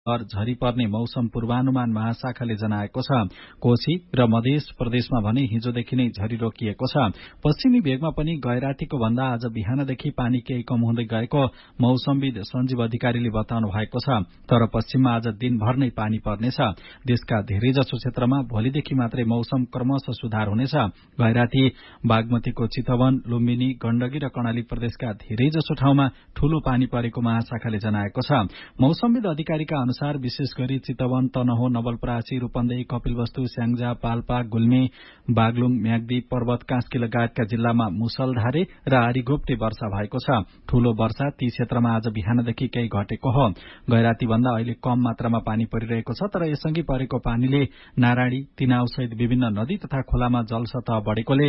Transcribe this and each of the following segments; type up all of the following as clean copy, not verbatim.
झरी पर्ने मौसम पूर्वानुमान महाशाखाले जनाएको छ। कोशी र मध्य प्रदेशमा भने हिजोदेखि नै झरी रोकिएको छ। पश्चिमी भेगमा पनि गैरातीको भन्दा आज बिहानदेखि पानी केही कम हुँदै गएको मौसमविद सञ्जीव अधिकारीले बताउनु भएको छ। तर पश्चिममा आज दिनभर नै पानी पर्नेछ। देशका धेरैजसो क्षेत्रमा भोलिदेखि मात्रै मौसम क्रमशः सुधार हुनेछ। गैराती, बागमतीको चितवन, लुम्बिनी, गण्डकी र कर्णाली प्रदेशका धेरैजसो ठाउँमा ठूलो पानी परेको महाशाखाले जनाएको छ। मौसमविद अधिकारीका अनुसार विशेष गरी चितवन, तनहुँ, नवलपरासी, रूपन्देही, कपिलवस्तु, स्याङ्जा, पाल्पा, गुल्मी, बागलुङ, म्याग्दी, पर्वत, कास्की लगायतका जिल्लामा मुसलधारे र आरीघोप्टे वर्षा भएको छ। ठूलो वर्षा ती क्षेत्रमा आज बिहानदेखि केही घटेको हो। गैराती भन्दा अहिले कम मात्रामा पानी परिरहेको छ। तर यसअघि परेको पानीले नारायणी, तिनाउ सहित विभिन्न नदी तथा खोलामा जलसतह बढेकोले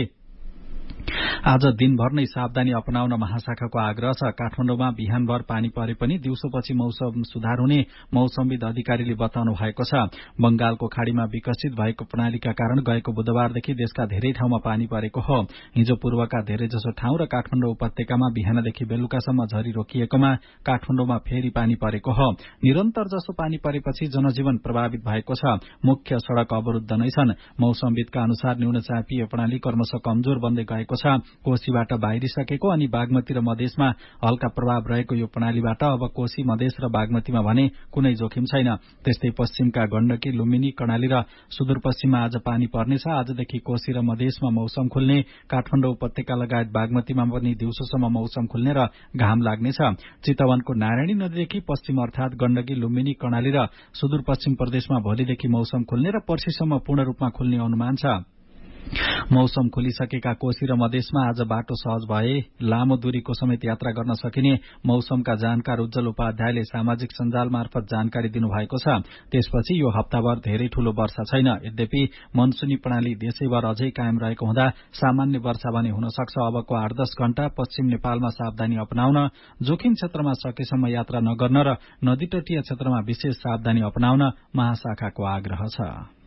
आज दिनभर नै सावधानी अपनाउन महाशाखाको आग्रह छ। काठमाडौँमा बिहानभर पानी परे पनि दिउँसोपछि मौसम सुधार हुने मौसमविद अधिकारीले बताउनु भएको छ। बंगालको खाड़ीमा विकसित भएको प्रणालीका कारण गएको बुधबारदेखि देशका धेरै ठाउँमा पानी परेको हो। हिजो पूर्वका धेरैजसो ठाउँ र काठमाडौँ उपत्यकामा बिहानदेखि बेलुकासम्म झरी रोकिएकोमा काठमाडौँमा फेरि पानी परेको हो। निरन्तर जसो पानी परेपछि जनजीवन प्रभावित भएको छ। मुख्य सड़क अवरुद्ध नै छन्। मौसमविदका अनुसार न्यूनचापीय प्रणाली क्रमशः कमजोर बन्दै गएको छ। कोशीबाट बाहिरिसकेको अनि बागमती र मधेसमा हल्का प्रभाव रहेको यो प्रणालीबाट अब कोशी, मधेस र बागमतीमा भने कुनै जोखिम छैन। त्यस्तै पश्चिमका गण्डकी, लुम्बिनी, कर्णाली र सुदूरपश्चिममा आज पानी पर्नेछ। आजदेखि कोशी र मधेसमा मौसम खुल्ने, काठमाडौँ उपत्यका लगायत बागमतीमा पनि दिउँसोसम्म मौसम खुल्ने र घाम लाग्नेछ। चितवनको नारायणी नदीदेखि पश्चिम अर्थात गण्डकी, लुम्बिनी, कर्णाली र सुदूरपश्चिम प्रदेशमा भोलिदेखि मौसम खुल्ने र पर्सिसम्म पूर्ण रूपमा खुल्ने अनुमान छ। मौसम खुलिसकेका कोशी र मधेसमा आज बाटो सहज भए लामो दूरीको समेत यात्रा गर्न सकिने मौसमका जानकार उज्जवल उपाध्यायले सामाजिक सञ्जाल मार्फत जानकारी दिनुभएको छ। त्यसपछि यो हप्ताभर धेरै ठूलो वर्षा छैन। यद्यपि मनसुनी प्रणाली देशैभर अझै कायम रहेको हुँदा सामान्य वर्षा भने हुन सक्छ। अबको 8-10 घण्टा पश्चिम नेपालमा सावधानी अपनाउन, जोखिम क्षेत्रमा सकेसम्म यात्रा नगर्न र नदीतटीय क्षेत्रमा विशेष सावधानी अपनाउन महाशाखाको आग्रह छ।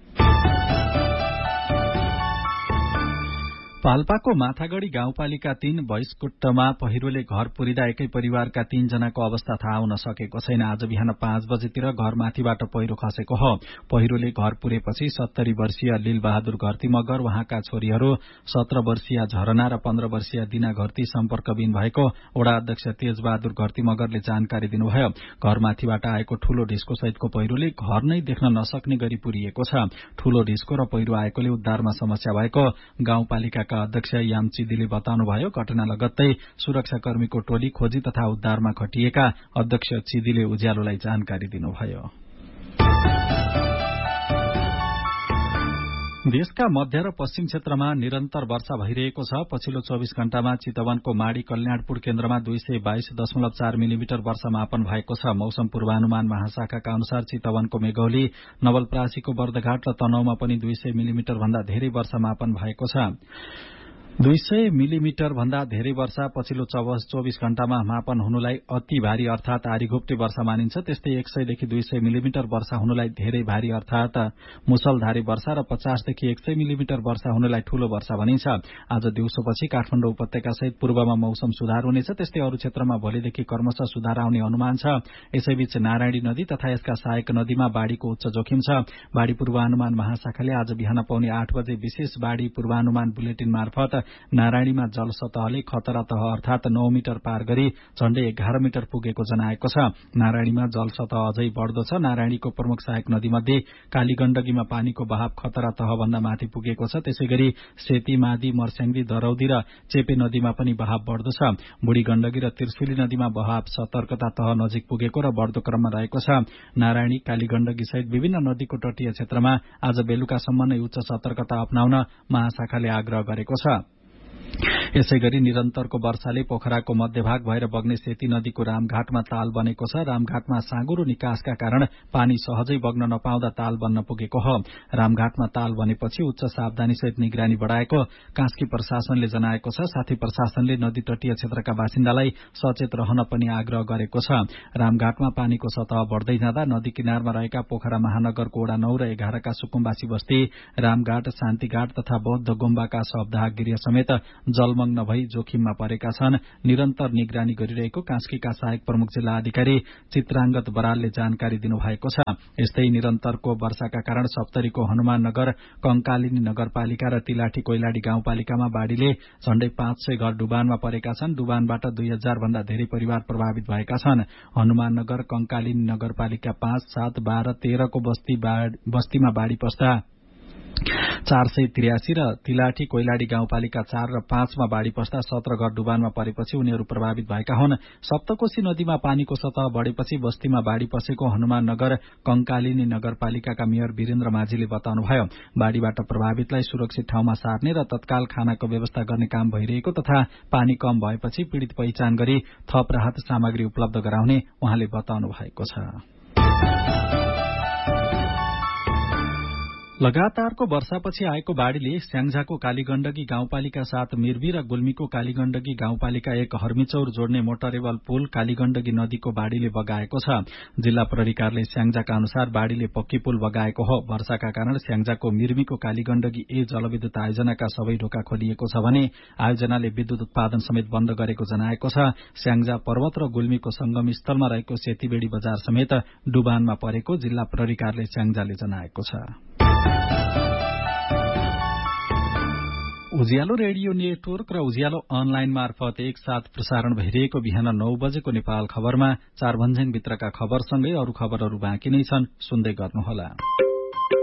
पाल्पाको माथागढ़ी गाउँपालिका 3 भैंसकुट्टमा पहिरोले घर पुरिदा एकै परिवारका 3 जनाको अवस्था थाहा हुन सकेको छैन। आज बिहान 5 बजेतिर घर माथिबाट पहिरो खसेको हो। पहिरोले घर पुरेपछि 70 वर्षीय लील बहादुर घरती मगर, उहाँका छोरीहरू 17 वर्षीय झरना र 15 वर्षीय दिना घरती सम्पर्कविहीन भएको वडा अध्यक्ष तेज बहादुर घरती मगरले जानकारी दिनुभयो। घरमाथिबाट आएको ठूलो ढिस्को सहितको पहिरोले घर नै देख्न नसक्ने गरी पुरिएको छ। ठूलो ढिस्को र पहिरो आएकोले उद्धारमा समस्या भएको गाउँपालिकाका अध्यक्ष याम चिदीले बताउनुभयो। घटना लगत्तै सुरक्षाकर्मीको टोली खोजी तथा उद्धारमा खटिएका अध्यक्ष चिदीले उज्यालोलाई जानकारी दिनुभयो। देशका मध्य र पश्चिम क्षेत्रमा निरन्तर वर्षा भइरहेको छ। पछिल्लो 24 घण्टामा चितवनको माडी कल्याणपुर केन्द्रमा 222.4 मिलिमिटर वर्षा मापन भएको छ। मौसम पूर्वानुमान महाशाखाका अनुसार चितवनको मेघौली, नवलपरासीको बर्दघाट र तनहुँमा पनि 200 मिलिमिटर भन्दा धेरै वर्षा मापन भएको छ। 200 मिलिमिटर भन्दा धेरै वर्षा पछिल्लो 24 घण्टामा मापन हुनुलाई अति भारी अर्थात आरीघोप्टे वर्षा मानिन्छ। त्यस्तै 100 देखि 200 मिलिमिटर वर्षा हुनुलाई धेरै भारी अर्थात मुसलधारे वर्षा र 50 देखि 100 मिलिमिटर वर्षा हुनुलाई ठूलो वर्षा भनिन्छ। आज दिउँसोपछि काठमाडौँ उपत्यका सहित पूर्वमा मौसम सुधार हुनेछ। त्यस्तै अरू क्षेत्रमा भोलिदेखि क्रमशः सुधार आउने अनुमान छ। यसैबीच नारायणी नदी तथा यसका सहायक नदीमा बाढ़ीको उच्च जोखिम छ। बाढ़ी पूर्वानुमान महाशाखाले आज बिहान पौने 8 बजे विशेष बाढ़ी पूर्वानुमान बुलेटिन मार्फत नारायणीमा जलसतहले खतरा तह अर्थात 9 मिटर पार गरी झण्डै 11 मिटर पुगेको जनाएको छ। नारायणीमा जलसतह अझै बढ्दो छ। नारायणीको प्रमुख सहायक नदीमध्ये कालीगण्डकीमा पानीको बहाव खतरा तहभन्दा माथि पुगेको छ। त्यसैगरी सेती, मादी, मर्स्याङ्दी, दरौदी र चेपे नदीमा पनि बहाव बढ्दो छ। बुढी गण्डकी र त्रिशुली नदीमा बहाव सतर्कता तह नजिक पुगेको र बढ्दो क्रममा रहेको छ। नारायणी, कालीगण्डकी सहित विभिन्न नदीको तटीय क्षेत्रमा आज बेलुकासम्म नै उच्च सतर्कता अपनाउन महाशाखाले आग्रह गरेको छ। यसैगरी निरन्तरको वर्षाले पोखराको मध्यभाग भएर बग्ने सेती नदीको रामघाटमा ताल बनेको छ। रामघाटमा साँगुरो निकासका कारण पानी सहजै बग्न नपाउँदा ताल बन्न पुगेको हो। रामघाटमा ताल बनेपछि उच्च सावधानीसहित निगरानी बढ़ाएको कास्की प्रशासनले जनाएको छ। साथै प्रशासनले नदी तटीय क्षेत्रका बासिन्दालाई सचेत रहन पनि आग्रह गरेको छ। रामघाटमा पानीको सतह बढ़दै जाँदा नदी किनारमा रहेका पोखरा महानगरको वडा 9 र 11 का सुकुम्बासी बस्ती, रामघाट, शान्तिघाट तथा बौद्ध गुम्बाका शवदाह गृह समेत जलमग्न जलमग्न भई जोखिममा परेका छन्। निरन्तर निगरानी गरिरहेको कास्कीका सहायक प्रमुख जिल्ला अधिकारी चित्रांगत बरालले जानकारी दिनुभएको छ। यस्तै निरन्तरको वर्षाका कारण सप्तरीको हनुमाननगर, कंकालिनी नगरपालिका र तिलाठी कोइलाडी गाउँपालिकामा बाढ़ीले झण्डै 500 घर डुबानमा परेका छन्। डुबानबाट 2000 भन्दा धेरै परिवार प्रभावित भएका छन्। हनुमाननगर, कंकालिनी नगरपालिका 5, 7, 12, 13 को बस्तीमा बाढ़ी पस्दा 483 र तिलाठी कोइलाडी गाउँपालिका 4 र 5 मा बाढ़ी पस्दा 17 घर डुबानमा परेपछि उनीहरू प्रभावित भएका हुन्। सप्तकोशी नदीमा पानीको सतह बढ़ेपछि बस्तीमा बाढ़ी पसेको हनुमाननगर, कंकालिनी नगरपालिकाका मेयर वीरेन्द्र माझीले बताउनुभयो। बाढ़ीबाट प्रभावितलाई सुरक्षित ठाउँमा सार्ने र तत्काल खानाको व्यवस्था गर्ने काम भइरहेको तथा पानी कम भएपछि पीड़ित पहिचान गरी थप राहत सामग्री उपलब्ध गराउने उहाँले बताउनु भएको छ। लगातारको वर्षापछि आएको बाढ़ीले स्याङ्जाको कालीगण्डकी गाउँपालिका 7 मिर्बी र गुल्मीको कालीगण्डकी गाउँपालिका 1 हर्मिचौर जोड्ने मोटरेबल पुल कालीगण्डकी नदीको बाढ़ीले बगाएको छ। जिल्ला प्रहरी कार्यालय स्याङ्जाका अनुसार बाढ़ीले पक्की पुल बगाएको हो। वर्षाका कारण स्याङ्जाको मिर्मीको कालीगण्डकी ए जलविद्युत आयोजनाका सबै ढोका खोलिएको छ भने आयोजनाले विद्युत उत्पादन समेत बन्द गरेको जनाएको छ। स्याङ्जा पर्वत र गुल्मीको संगम स्थलमा रहेको सेतीबेड़ी बजार समेत डुबानमा परेको जिल्ला प्रहरी कार्यालय स्याङ्जाले जनाएको छ। उज्यालो रेडियो नेटवर्क र उज्यालो अनलाइन मार्फत एकसाथ प्रसारण भइरहेको बिहान 9 बजेको नेपाल खबरमा 4 भन्ज्याङ भित्रका खबरसँगै अरू खबरहरू बाँकी नै छन्, सुन्दै गर्नुहोला।